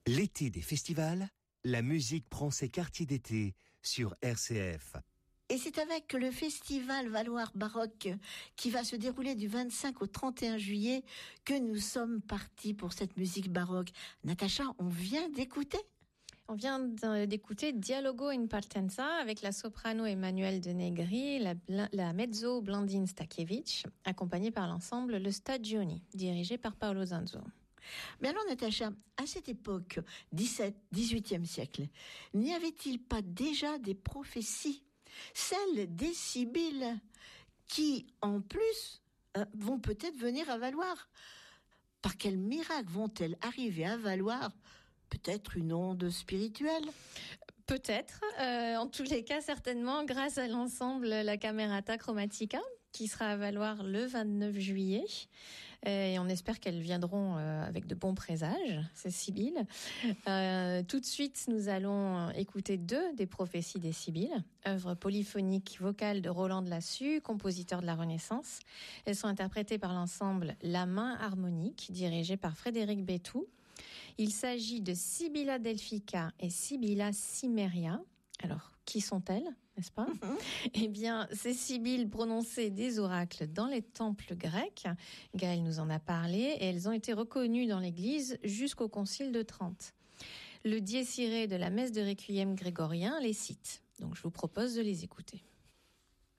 L'été des festivals, la musique prend ses quartiers d'été sur RCF. Et c'est avec le festival Valoir Baroque qui va se dérouler du 25 au 31 juillet que nous sommes partis pour cette musique baroque. Natacha, on vient d'écouter ? On vient d'écouter Dialogo in Partenza avec la soprano Emmanuelle de Negri, la mezzo Blandine Stakiewicz, accompagnée par l'ensemble Le Stagioni, dirigé par Paolo Zanzo. Mais alors Natacha, à cette époque, 18e siècle, n'y avait-il pas déjà des prophéties, celles des Sibylles, qui en plus vont peut-être venir à Valoir? Par quel miracle vont-elles arriver à Valoir? Peut-être une onde spirituelle? Peut-être, en tous les cas certainement grâce à l'ensemble La Camerata Chromatica qui sera à Valoir le 29 juillet et on espère qu'elles viendront avec de bons présages, ces Sibylles. Tout de suite nous allons écouter deux des prophéties des Sibylles, œuvre polyphonique vocale de Roland de Lassus, compositeur de la Renaissance. Elles sont interprétées par l'ensemble La Main Harmonique dirigé par Frédéric Bétou. Il s'agit de Sibylla Delphica et Sibylla Cimmeria. Alors, qui sont-elles, n'est-ce pas? Eh bien, ces Sibylles prononçaient des oracles dans les temples grecs. Gaël nous en a parlé et elles ont été reconnues dans l'Église jusqu'au Concile de Trente. Le Dies Irae de la messe de Requiem grégorien les cite. Donc, je vous propose de les écouter.